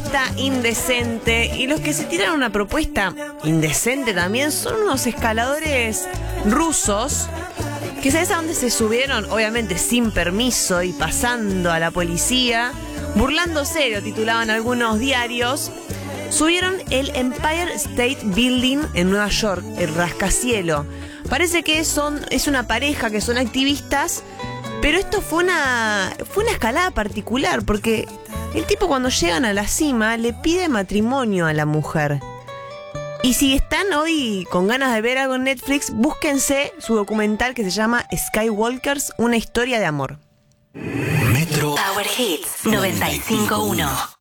propuesta indecente. Y los que se tiraron una propuesta indecente también son unos escaladores rusos. Que ¿sabes a dónde se subieron? Obviamente sin permiso y pasando a la policía. Burlándose, lo titulaban algunos diarios. Subieron el Empire State Building en Nueva York, el rascacielo. Parece que es una pareja que son activistas, pero esto fue una escalada particular, porque el tipo cuando llegan a la cima le pide matrimonio a la mujer. Y si están hoy con ganas de ver algo en Netflix, búsquense su documental que se llama Skywalkers, una historia de amor. Metro Power Hits 95.1.